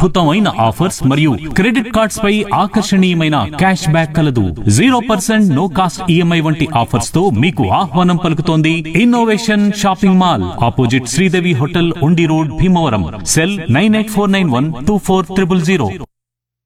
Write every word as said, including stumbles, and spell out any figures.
అద్భుతమైన ఆఫర్స్ మరియు credit cards పై ఆకర్షణీయమైన క్యాష్ బ్యాక్ కలదు. Zero percent no cost EMI వంటి ఆఫర్స్ తో మీకు ఆహ్వానం పలుకుతోంది innovation shopping mall, opposite Sridevi hotel, ఉండి road, Bhimavaram. Cell nine eight four nine one two four triple zero.